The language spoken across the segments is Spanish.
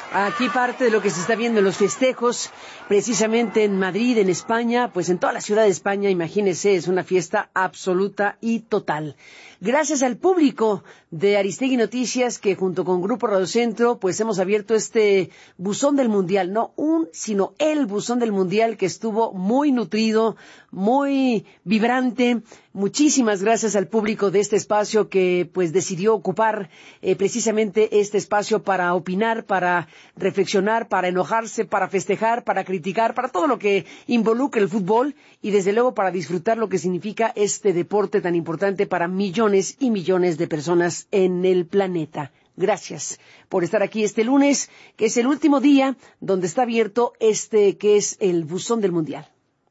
Aquí parte de lo que se está viendo en los festejos, precisamente en Madrid, en España, pues en toda la ciudad de España, imagínese, es una fiesta absoluta y total. Gracias al público de Aristegui Noticias, que junto con Grupo Radio Centro, pues hemos abierto este buzón del Mundial, no un, sino el buzón del Mundial, que estuvo muy nutrido, muy vibrante. Muchísimas gracias al público de este espacio que pues decidió ocupar precisamente este espacio para opinar, para reflexionar, para enojarse, para festejar, para criticar, para todo lo que involucra el fútbol y desde luego para disfrutar lo que significa este deporte tan importante para millones y millones de personas en el planeta. Gracias por estar aquí este lunes, que es el último día donde está abierto que es el buzón del Mundial.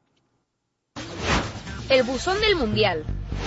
El buzón del Mundial.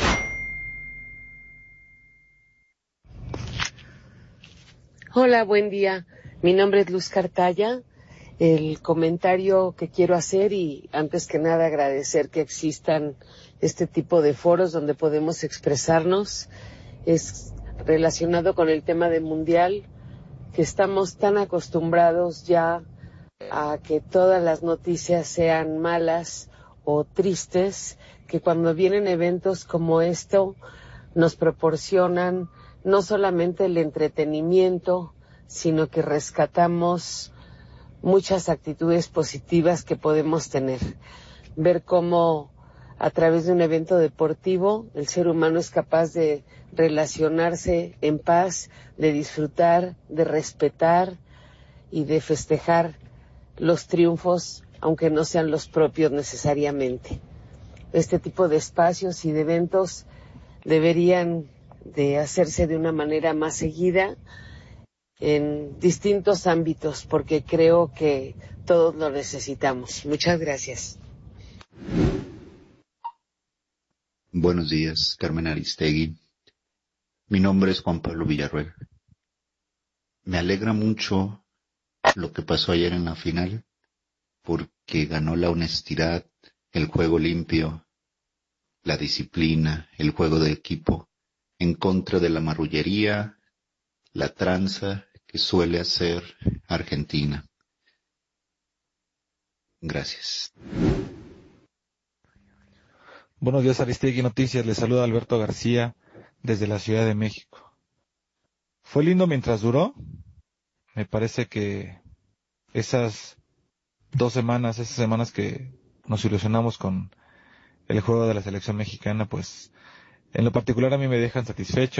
Hola, buen día. Mi nombre es Luz Cartaya. El comentario que quiero hacer y antes que nada agradecer que existan este tipo de foros donde podemos expresarnos es relacionado con el tema del Mundial, que estamos tan acostumbrados ya a que todas las noticias sean malas o tristes, que cuando vienen eventos como esto nos proporcionan no solamente el entretenimiento, sino que rescatamos muchas actitudes positivas que podemos tener. Ver cómo a través de un evento deportivo el ser humano es capaz de relacionarse en paz, de disfrutar, de respetar y de festejar los triunfos, aunque no sean los propios necesariamente. Este tipo de espacios y de eventos deberían de hacerse de una manera más seguida en distintos ámbitos, porque creo que todos lo necesitamos. Muchas gracias. Buenos días, Carmen Aristegui. Mi nombre es Juan Pablo Villarruel. Me alegra mucho lo que pasó ayer en la final, porque ganó la honestidad, el juego limpio, la disciplina, el juego de equipo, en contra de la marrullería, la tranza que suele hacer Argentina. Gracias. Buenos días, Aristegui Noticias. Les saluda Alberto García desde la Ciudad de México. ¿Fue lindo mientras duró? Me parece que esas semanas que nos ilusionamos con el juego de la selección mexicana, pues en lo particular a mí me dejan satisfecho.